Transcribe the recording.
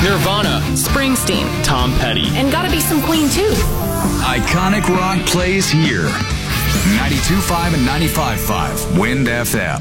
Nirvana, Springsteen, Tom Petty. and gotta be some Queen too. Iconic rock plays here. 92.5 and 95.5 Wind FM.